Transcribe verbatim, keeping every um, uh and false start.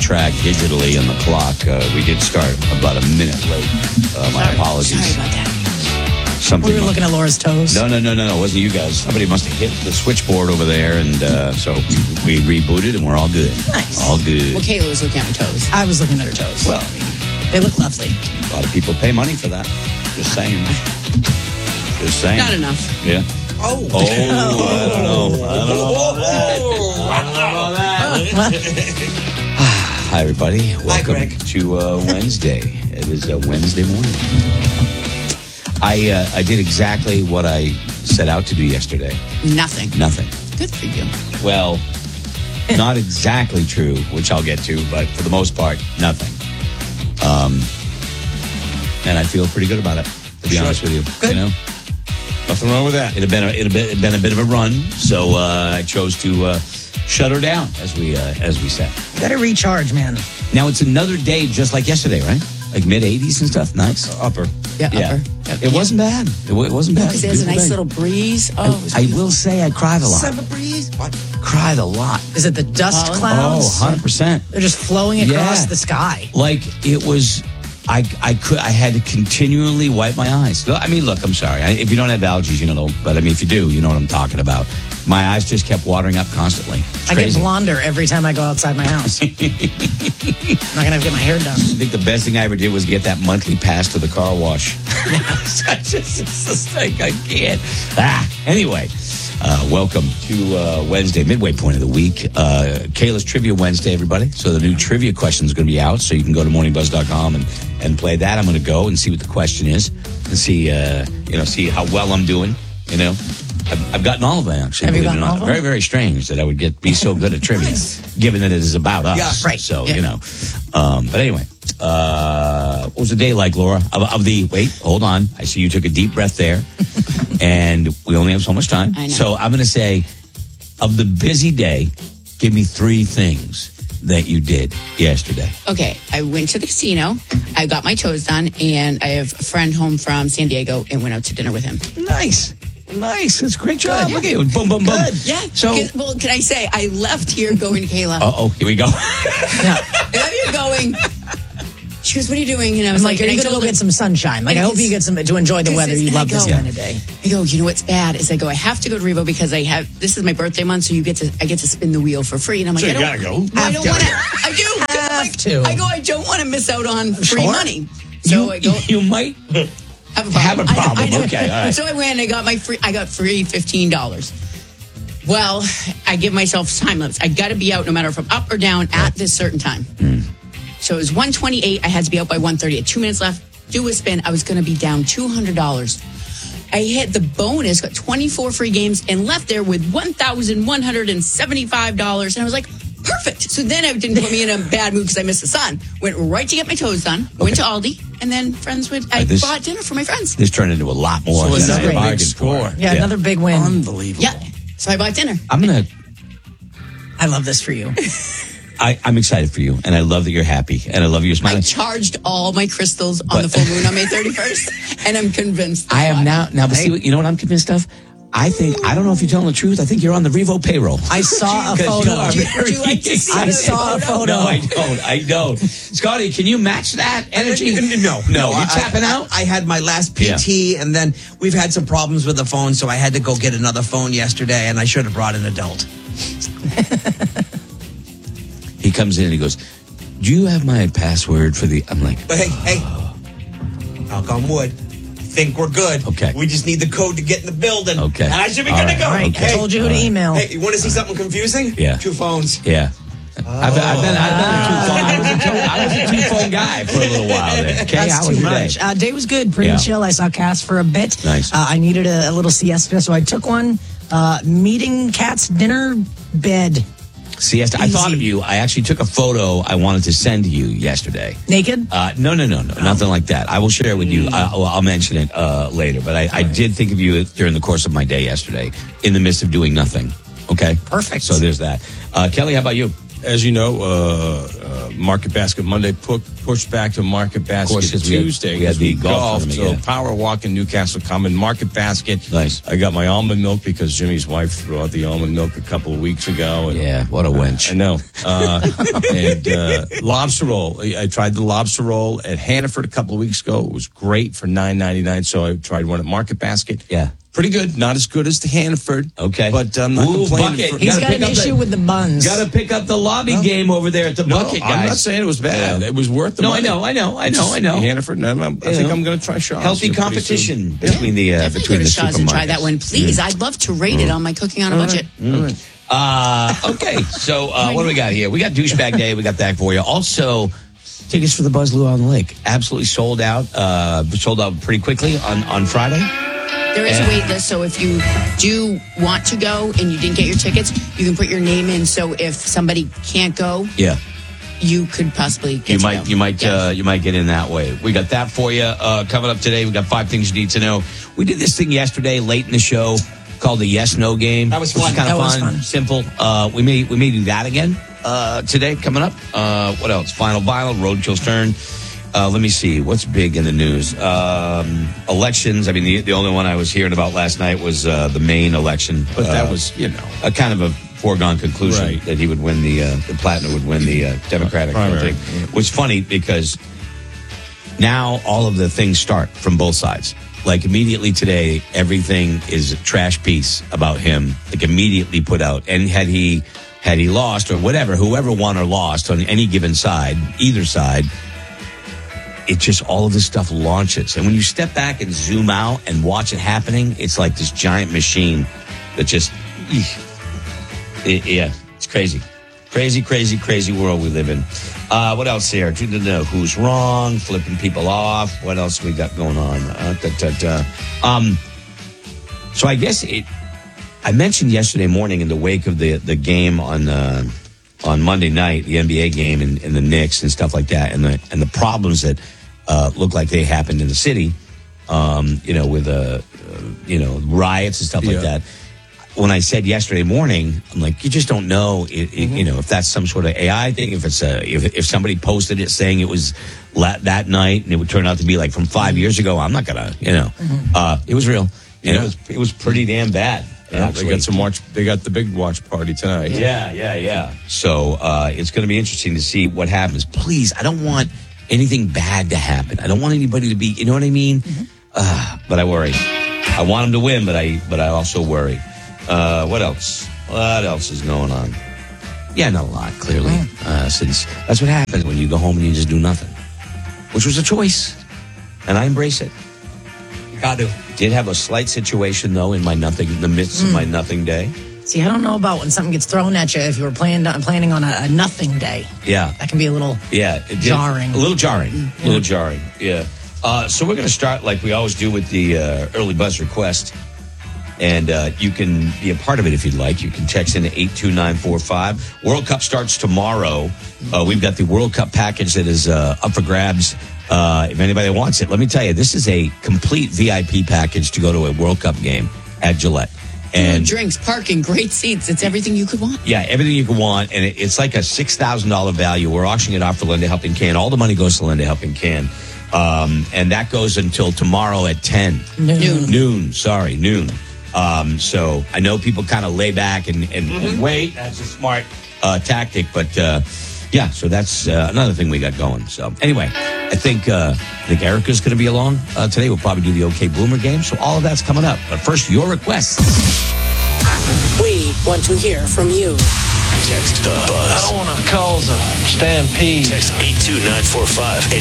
track digitally on the clock. Uh, we did start about a minute late. Uh, my sorry, apologies. Sorry about that. Something We were looking at Laura's toes. No, no, no, no, no. It wasn't you guys. Somebody must have hit the switchboard over there, and uh, so we rebooted, and we're all good. Nice. All good. Well, Kayla was looking at her toes. I was looking at her toes. Well, They look lovely. a lot of people pay money for that. Just saying. Just saying. Not enough. Yeah. Oh. Oh, I don't know. I don't know about that. I don't know about that. Hi, everybody. Welcome Greg. to uh, Wednesday. It is uh, Wednesday morning. I uh, I did exactly what I set out to do yesterday. Nothing. Nothing. Good for you. Well, not exactly true, which I'll get to, but for the most part, nothing. Um, and I feel pretty good about it, to be Sure. honest with you. Good. You know, Nothing wrong with that. it had been a, it had been, it had been a bit of a run, so uh, I chose to uh, shut her down, as we uh, as we said. Better recharge, man. Now it's another day, just like yesterday, right? Like mid eighties and stuff. Nice. Upper. Yeah, Yeah, upper. it wasn't bad. It, wa- it wasn't bad. Because there's a Beautiful nice day. little breeze. Oh, it was I, I beautiful. will say I cried a lot. Summer breeze. What? Cried a lot. Is it the dust Pollen? clouds? Oh, one hundred percent. They're just flowing across Yeah. the sky. Like it was, I I could I had to continually wipe my eyes. I mean, look, I'm sorry. I, if you don't have allergies, you don't know. But I mean, if you do, you know what I'm talking about. My eyes just kept watering up constantly. It's I get crazy. blonder every time I go outside my house. I'm not gonna have to get my hair done. I think the best thing I ever did was get that monthly pass to the car wash. I just, it's just like I can't. Ah, anyway. Uh, welcome to uh, Wednesday, midway point of the week. Uh, Kayla's Trivia Wednesday, everybody. So the new trivia question is going to be out. So you can go to morning buzz dot com and, and play that. I'm going to go and see what the question is and see, uh, you know, see how well I'm doing. You know, I've, I've gotten all of them, actually. Have you believe it or gotten all not. of them? Very, very strange that I would get be so good at trivia, given that it is about us. Yeah, right. So, Yeah. you know. Um, but anyway, uh, what was the day like, Laura? Of, of the, wait, hold on. I see you took a deep breath there. And we only have so much time. I know. So I'm going to say, of the busy day, give me three things that you did yesterday. Okay, I went to the casino. I got my toes done, and I have a friend home from San Diego, and went out to dinner with him. Nice. Nice. That's a great job. Look at you. Boom, boom, boom. Yeah. So, Can- well, can I say I left here going to Kayla? uh-oh, here we go. I left here going. She goes, "What are you doing?" And I was I'm like, like, are and you I gonna go told her- get some sunshine? Like, I hope you get some to enjoy the weather. You And I love this go- kind of day. I go, you know what's bad is I go, I have to go to Revo because I have this is my birthday month, so you get to I get to spin the wheel for free. And I'm like, So I you don't, gotta go. I Have don't to. want to. I do. 'cause I'm Have like, to. I go, I don't want to miss out on free Sure. money. So you, I go. you might Have a problem. have a I know, problem. I know. Okay, all right. So I went and I got my free. I got free fifteen dollars. Well, I give myself time limits. I got to be out no matter if I'm up or down at this certain time. Hmm. So it was one twenty-eight. I had to be out by one thirty. At two minutes left, do a spin. I was going to be down two hundred dollars. I hit the bonus, got twenty-four free games, and left there with one thousand one hundred seventy-five dollars. And I was like, perfect. So then it didn't put me in a bad mood because I missed the sun. Went right to get my toes done. Went to Aldi, and then friends would. I Uh, this- bought dinner for my friends. This turned into a lot more So than it's I a big bargained score. for. Yeah, another big win. Unbelievable. Yeah. So I bought dinner. I'm going to I love this for you. I, I'm excited for you, and I love that you're happy, and I love you're I smiling. charged all my crystals on But- the full moon on May thirty-first, and I'm convinced. I am why. now. Now, but see, what- you know what I'm convinced of? I think I don't know if you're telling the truth. I think you're on the Revo payroll. I saw a 'Cause photo. you are Do you- very- do you like to see I the saw a photo. No, I don't. I don't. Scotty, can you match that energy? No, no. You I- tapping I, out? I had my last P T, and then we've had some problems with the phone, so I had to go get another phone yesterday, and I should have brought an adult. He comes in and he goes, "Do you have my password for the?" I'm like, But hey, hey, knock on wood. I think we're good. Okay. We just need the code to get in the building. Okay. And I should be All good right. to go. All right, I Hey, told you who to email. Hey, you want to see something confusing? Yeah. Two phones. "Yeah." I've, been, I've been, I've been a two phone. I was a two, I was a two phone guy for a little while there. Okay, That's how too was your much. day? Uh, day was good, pretty Yeah. chill. I saw Cass for a bit. Nice. Uh, I needed a, a little siesta, so I took one. Uh, meeting Cat's dinner bed. Siesta. I thought of you. I actually took a photo I wanted to send to you yesterday. Naked? Uh, no, no, no, no, nothing like that. I will share it with you. I, well, I'll mention it uh, later. But I, I did think of you during the course of my day yesterday, in the midst of doing nothing. Okay, Perfect. So there's that. Uh, Kelly, how about you? As you know, uh, um, Market Basket Monday pu- pushed back to Market Basket course, 'cause we had- Tuesday. we had 'cause the golf tournament, So yeah. Power Walk in Newcastle Common, Market Basket. Nice. I got my almond milk because Jimmy's wife threw out the almond milk a couple of weeks ago. And Yeah, what a wench. I know. Uh, and uh, lobster roll. I I tried the lobster roll at Hannaford a couple of weeks ago. It was great for nine ninety-nine. So I tried one at Market Basket. Yeah. Pretty good. Not as good as the Hannaford. Okay. But I'm not Ooh, complaining. bucket. For, He's Gotta got pick an up the- issue with the buns. Got to pick up the lobby game over there at the no, bucket, I'm guys. not saying it was bad. Yeah. It was worth the No, money. I know, I know, I know, I know. Hannaford. No, I'm- I You think know. I'm going to try Shaw's. Healthy pretty competition soon. between the uh, Definitely between go the to Shaw's and try that supermarkets. one, please. I'd love to rate it on my cooking on a budget. Uh, okay, so uh, what do we got here? We got douchebag day. We got that for you. Also, tickets for the Buzz Luau Lake absolutely sold out. Uh, sold out pretty quickly on on Friday. There is a Yeah. wait list, so if you do want to go and you didn't get your tickets, you can put your name in. So if somebody can't go, Yeah. you could possibly get You to might, go. you might, Yes. uh, you might get in that way. We got that for you. Uh, coming up today, we got five things you need to know. We did this thing yesterday, late in the show, called the Yes No Game. That was which fun. is kind of That was fun, fun. simple. Uh, we may, we may do that again uh, today. Coming up. Uh, what else? Final Vinyl, Roadkill Stern. Uh, let me see what's big in the news. Um, elections. I mean, the, the only one I was hearing about last night was uh, the Maine election, But that Uh, was, you know. a kind of a foregone conclusion Right. that he would win the uh, the Platinum would win the uh, Democratic Primary. thing. Which funny because now all of the things start from both sides. Like immediately today, everything is a trash piece about him. Like immediately put out. And had he had he lost or whatever, whoever won or lost on any given side, either side, it just all of this stuff launches. And when you step back and zoom out and watch it happening, it's like this giant machine that just, it, yeah, it's crazy. Crazy, crazy, crazy world we live in. Uh, what else here? To know who's wrong, flipping people off. What else we got going on? Uh, da, da, da. Um, so I guess it, I mentioned yesterday morning in the wake of the, the game on uh, on Monday night, the N B A game and, and the Knicks and stuff like that, and the and the problems that uh, look like they happened in the city, um, you know, with uh, uh, you know riots and stuff like Yeah. that. When I said yesterday morning, I'm like, you just don't know, it, it, you know, if that's some sort of A I thing, if it's a, if, if somebody posted it saying it was la- that night and it would turn out to be like from five years ago, I'm not gonna, you know, uh, it was real. And Yeah. it was, it was pretty damn bad. Yeah, they actually. got some watch. They got the big watch party tonight. Yeah, yeah, yeah. So uh, it's going to be interesting to see what happens. Please, I don't want anything bad to happen. I don't want anybody to be, you know what I mean? Uh, but I worry. I want them to win, but I, but I also worry. Uh, what else? What else is going on? Yeah, not a lot, clearly. Uh, since that's what happens when you go home and you just do nothing, which was a choice, and I embrace it. Got to. Did have a slight situation though in my nothing, in the midst of my nothing day. See, I don't know about when something gets thrown at you if you were planning planning on a, a nothing day. Yeah, That can be a little. Yeah, it did- Jarring. A little jarring. A little jarring. Yeah. Uh, so we're going to start like we always do with the uh, early buzz request, and uh, you can be a part of it if you'd like. You can text in to eight two nine four five. World Cup starts tomorrow. Uh, we've got the World Cup package that is uh, up for grabs. Uh, if anybody wants it, let me tell you, this is a complete V I P package to go to a World Cup game at Gillette. And And drinks, parking, great seats. It's everything you could want. yeah, everything you can want, and it, it's like a six thousand dollar value. We're auctioning it off for Linda Helping Can. All the money goes to Linda Helping Can, um, and that goes until tomorrow at ten Noon. noon. Sorry, noon. Um, so I know people kind of lay back and, and, and wait. That's a smart uh, tactic, but uh, yeah. So that's uh, another thing we got going. So anyway, I think uh, I think Erica's going to be along uh, today. We'll probably do the OK Boomer game. So all of that's coming up. But first, your requests. We want to hear from you. Text the Buzz. I don't want to cause a stampede. Text eight two nine four five.